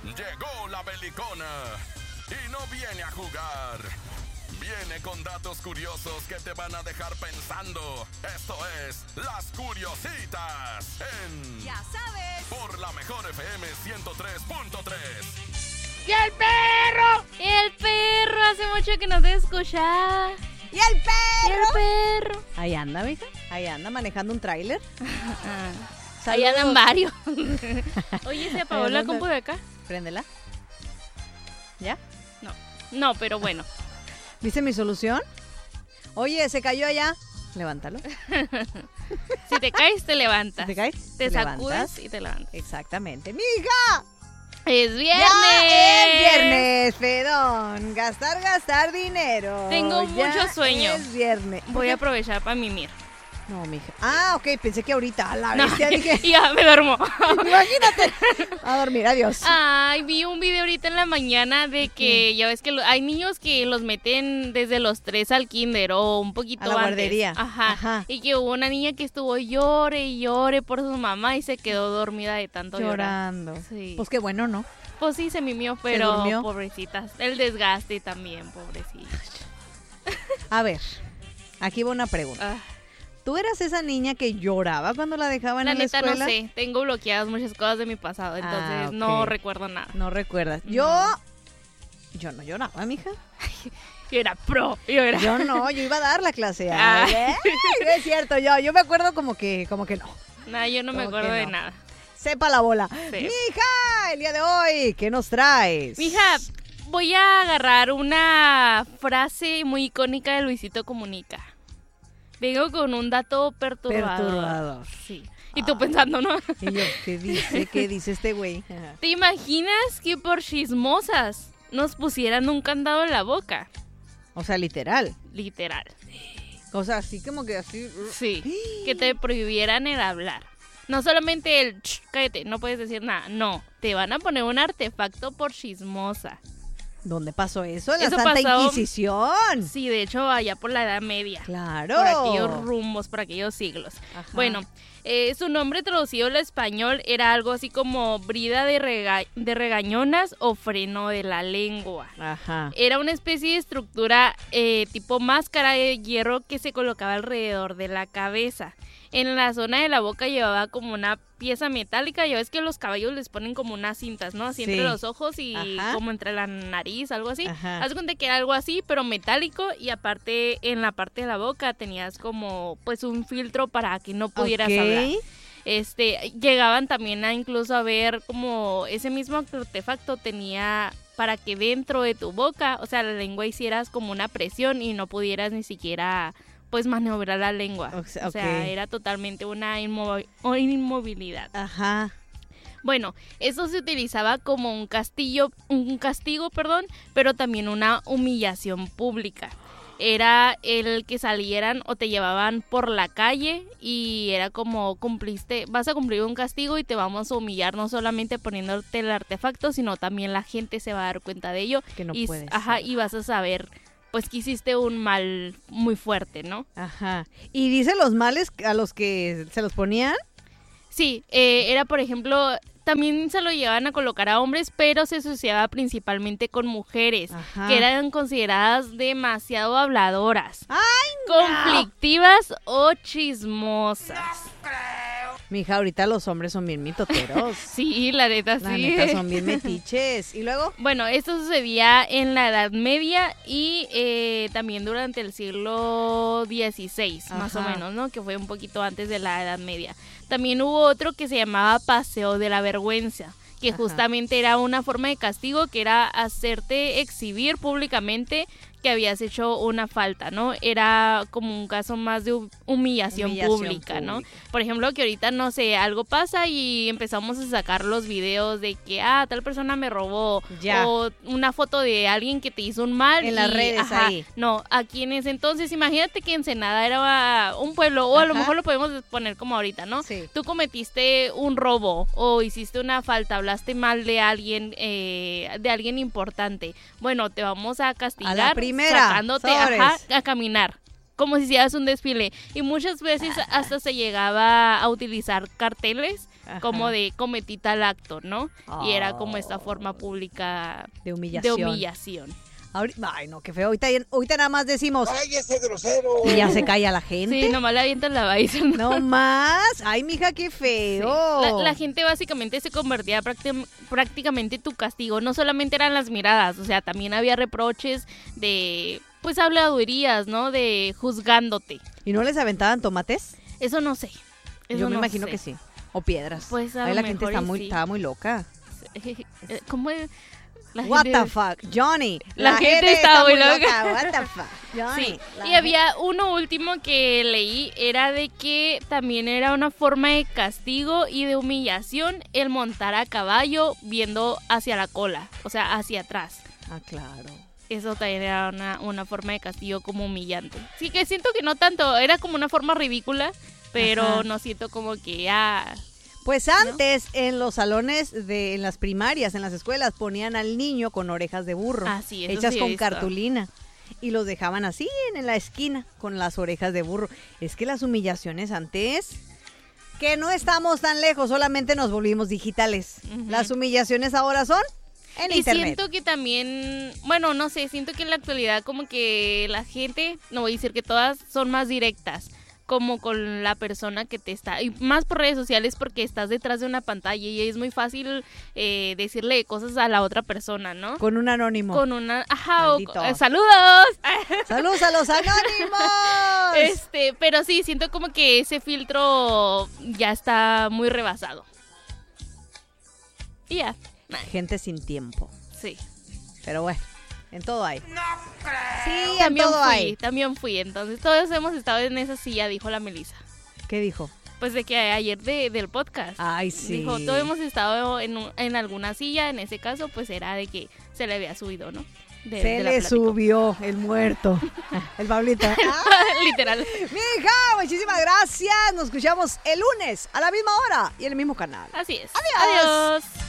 Llegó la belicona y no viene a jugar. Viene con datos curiosos que te van a dejar pensando. Esto es Las Curiositas en... Ya sabes. Por la mejor FM 103.3. ¡Y el perro! El perro, hace mucho que no te escuchaba. ¡Y el perro! ¿Y el perro? Ahí anda, mija. Ahí anda manejando un tráiler. Ahí andan varios. Oye, ¿se apagó la compu de acá? Préndela. ¿Ya? No, pero bueno. ¿Viste mi solución? Oye, se cayó allá. Levántalo. Si te caes, te levantas. ¿Te caes? Te sacudes levantas. y te levantas. Exactamente. ¡Mija! ¡Es viernes! ¡Ya es viernes, Fedón! Gastar dinero. Tengo mucho sueño. Es viernes. Voy a aprovechar para mimir. No, mija. Ah, ok, pensé que ahorita. A la No, bestia dije. ya me duermo. Imagínate. A dormir, adiós. Ay, vi un video ahorita en la mañana de que ya ves que hay niños que los meten desde los 3 al kinder o un poquito A la antes. guardería. Ajá. Y que hubo una niña que estuvo llore y llore por su mamá y se quedó dormida de tanto llorar. Llorando. Sí. Pues qué bueno, ¿no? Pues sí, se mimió, pero durmió? pobrecitas. El desgaste también, pobrecita. A ver, aquí va una pregunta. ¿Tú eras esa niña que lloraba cuando la dejaban La en la neta escuela? no sé, tengo bloqueadas muchas cosas de mi pasado, entonces ok. no recuerdo nada. No recuerdas. Yo no lloraba, mija. Yo era pro, yo Yo iba a dar la clase. Ah. Ay, es cierto, yo me acuerdo como que no. Nah, yo no me Como acuerdo que de no. nada. Sepa la bola. Sí. Mija, el día de hoy, ¿qué nos traes? Mija, voy a agarrar una frase muy icónica de Luisito Comunica. Vengo con un dato perturbador. Sí. Y tú pensando, ¿no? Y yo, ¿qué dice este güey? Ajá. ¿Te imaginas que por chismosas nos pusieran un candado en la boca? O sea, literal. Literal. O sea, así como que así. Sí. Que te prohibieran el hablar. No solamente el cállate, no puedes decir nada. No, te van a poner un artefacto por chismosa. ¿Dónde pasó eso? ¿En la Eso Santa pasó- Inquisición? Sí, de hecho, allá por la Edad Media. Claro. Por aquellos rumbos, por aquellos siglos. Ajá. Bueno, su nombre traducido al español era algo así como brida de regañonas o freno de la lengua. Ajá. Era una especie de estructura tipo máscara de hierro que se colocaba alrededor de la cabeza. En la zona de la boca llevaba como una pieza metálica. Ya ves que los caballos les ponen como unas cintas, ¿no? Así Sí. entre los ojos y Ajá. como entre la nariz, algo así. Ajá. Haz de cuenta que era algo así, pero metálico. Y aparte, en la parte de la boca tenías como pues un filtro para que no pudieras Ok. hablar. Llegaban también a incluso a ver como ese mismo artefacto tenía para que dentro de tu boca, o sea, la lengua hicieras como una presión y no pudieras ni siquiera pues maniobrar la lengua. O sea, O sea, ok. era totalmente una inmovilidad. Ajá. Bueno, eso se utilizaba como un castigo, pero también una humillación pública. Era el que salieran o te llevaban por la calle y era como vas a cumplir un castigo y te vamos a humillar no solamente poniéndote el artefacto, sino también la gente se va a dar cuenta de ello Que no y, puedes. y vas a saber pues que hiciste un mal muy fuerte, ¿no? Ajá. ¿Y dice los males a los que se los ponían? Sí, era por ejemplo, también se lo llevaban a colocar a hombres, pero se asociaba principalmente con mujeres, Ajá. que eran consideradas demasiado habladoras, ¡Ay, conflictivas o chismosas. Mija, ahorita los hombres son bien mitoteros. Sí, la neta La sí. neta, son bien metiches. ¿Y luego? Bueno, esto sucedía en la Edad Media y también durante el siglo XVI, más o Ajá. menos, ¿no? Que fue un poquito antes de la Edad Media. También hubo otro que se llamaba Paseo de la Vergüenza, que Ajá. justamente era una forma de castigo que era hacerte exhibir públicamente que habías hecho una falta, ¿no? Era como un caso más de humillación pública, ¿no? Por ejemplo, que ahorita, no sé, algo pasa y empezamos a sacar los videos de que, tal persona me robó, Ya. o una foto de alguien que te hizo un mal. En las redes ahí. No, aquí en ese entonces, imagínate que Ensenada era un pueblo, o a lo Ajá. mejor lo podemos poner como ahorita, ¿no? Sí. Tú cometiste un robo o hiciste una falta, hablaste mal de alguien importante. Bueno, te vamos a castigar A la primera, sacándote sobres. a caminar, como si hicieras un desfile. Y muchas veces hasta se llegaba a utilizar carteles como de cometí tal acto, ¿no? Y era como esta forma pública de humillación. Ay, no, qué feo. Ahorita nada más decimos ¡cállese, grosero! Y ya se calla la gente. Sí, nomás le avientan la baiza. No más. Ay, mija, qué feo. Sí. La gente básicamente se convertía prácticamente tu castigo. No solamente eran las miradas, o sea, también había reproches de, pues, habladurías, ¿no? De juzgándote. ¿Y no les aventaban tomates? Eso no sé. Yo me imagino que sí. O piedras. Pues a Ahí lo la gente mejor estaba muy loca. ¿Cómo es? What the fuck, Johnny. La gente está muy loca. What the fuck, Johnny. Sí. Y había uno último que leí, era de que también era una forma de castigo y de humillación el montar a caballo viendo hacia la cola, o sea, hacia atrás. Ah, claro. Eso también era una forma de castigo como humillante. Sí, que siento que no tanto, era como una forma ridícula, pero no siento como que Pues antes, ¿no? En los salones en las primarias, en las escuelas, ponían al niño con orejas de burro, sí, hechas con cartulina, y los dejaban así en la esquina con las orejas de burro. Es que las humillaciones antes, que no estamos tan lejos, solamente nos volvimos digitales. Las humillaciones ahora son en internet. Y siento que también, bueno, no sé, siento que en la actualidad como que la gente, no voy a decir que todas, son más directas, como con la persona que te está, y más por redes sociales porque estás detrás de una pantalla y es muy fácil decirle cosas a la otra persona, ¿no? Con un anónimo. Con una, ¡saludos! ¡Saludos a los anónimos! Pero sí, siento como que ese filtro ya está muy rebasado. Y ya. Gente sin tiempo. Sí. Pero bueno, en todo hay. ¡No creo! Sí, También fui. Entonces, todos hemos estado en esa silla, dijo la Melissa. ¿Qué dijo? Pues de que ayer del podcast. Ay, sí. Dijo, todos hemos estado en alguna sija, en ese caso, pues era de que se le había subido, ¿no? Se le subió el muerto. El Pablito. Literal. Mija, muchísimas gracias. Nos escuchamos el lunes a la misma hora y en el mismo canal. Así es. Adiós.